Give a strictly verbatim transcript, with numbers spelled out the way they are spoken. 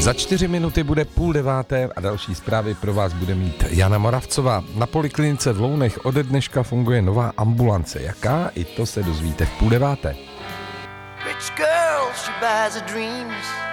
Za čtyři minuty bude půl deváté a další zprávy pro vás bude mít Jana Moravcová. Na poliklinice v Lounech ode dneška funguje nová ambulance. Jaká? I to se dozvíte v půl deváté. Rich girl, she buys her dreams.